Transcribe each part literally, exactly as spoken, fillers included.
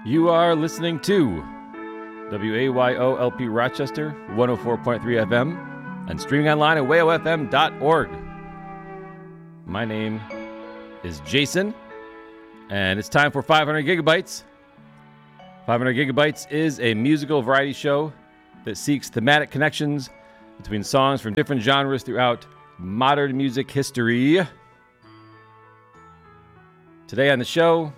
You are listening to W A Y O L P Rochester, one oh four point three F M, and streaming online at W A O F M dot org. My name is Jason, and it's time for five hundred Gigabytes. five hundred Gigabytes is a musical variety show that seeks thematic connections between songs from different genres throughout modern music history. Today on the show,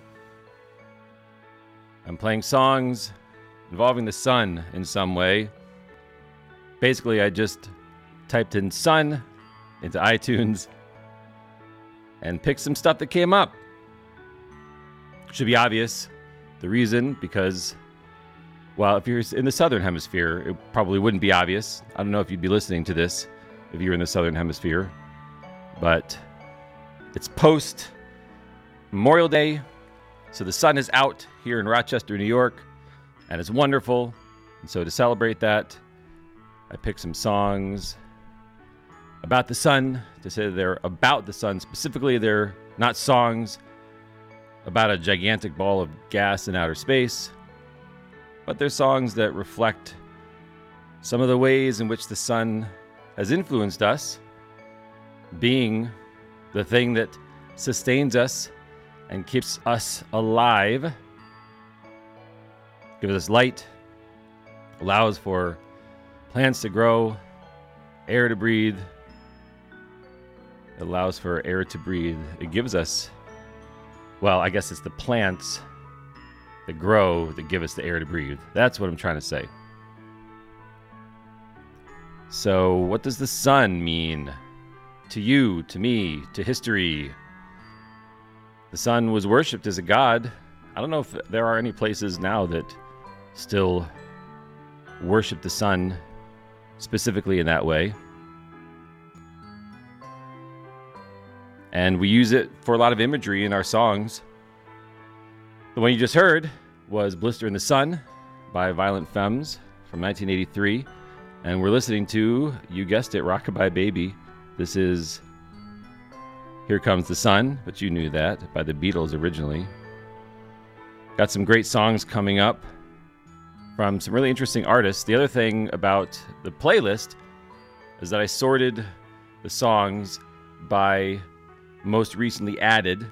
I'm playing songs involving the sun in some way. Basically, I just typed in sun into iTunes and picked some stuff that came up. Should be obvious. The reason, because, well, if you're in the Southern Hemisphere, it probably wouldn't be obvious. I don't know if you'd be listening to this if you're in the Southern Hemisphere, but it's post Memorial Day, so the sun is out here in Rochester, New York, and it's wonderful. And so to celebrate that, I picked some songs about the sun, to say they're about the sun. Specifically, they're not songs about a gigantic ball of gas in outer space, but they're songs that reflect some of the ways in which the sun has influenced us, being the thing that sustains us and keeps us alive, gives us light, allows for plants to grow, air to breathe. It allows for air to breathe. It gives us, well, I guess it's the plants that grow that give us the air to breathe. That's what I'm trying to say. So, what does the sun mean to you, to me, to history? The sun was worshipped as a god. I don't know if there are any places now that still worship the sun specifically in that way. And we use it for a lot of imagery in our songs. The one you just heard was Blister in the Sun by Violent Femmes from nineteen eighty-three. And we're listening to, you guessed it, Rockabye Baby. This is Here Comes the Sun, but you knew that, by the Beatles originally. Got some great songs coming up from some really interesting artists. The other thing about the playlist is that I sorted the songs by most recently added.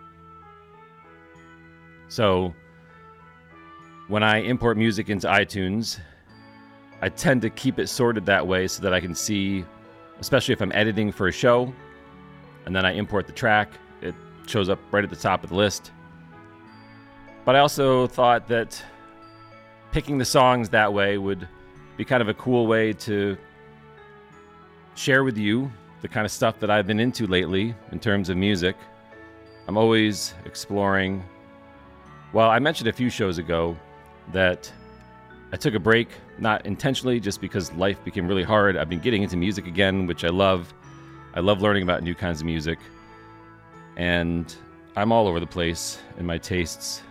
So when I import music into iTunes, I tend to keep it sorted that way so that I can see, especially if I'm editing for a show, and then I import the track, it shows up right at the top of the list. But I also thought that picking the songs that way would be kind of a cool way to share with you the kind of stuff that I've been into lately in terms of music. I'm always exploring. Well, I mentioned a few shows ago that I took a break, not intentionally, just because life became really hard. I've been getting into music again, which I love. I love learning about new kinds of music. And I'm all over the place in my tastes.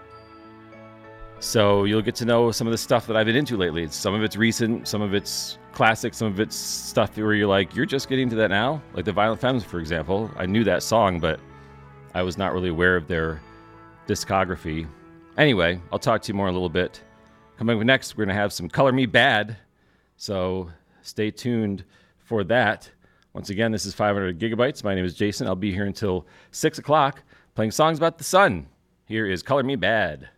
So you'll get to know some of the stuff that I've been into lately. Some of it's recent, some of it's classic, some of it's stuff where you're like, you're just getting to that now? Like the Violent Femmes, for example. I knew that song, but I was not really aware of their discography. Anyway, I'll talk to you more in a little bit. Coming up next, we're going to have some Color Me Badd. So stay tuned for that. Once again, this is five hundred Gigabytes. My name is Jason. I'll be here until six o'clock playing songs about the sun. Here is Color Me Badd.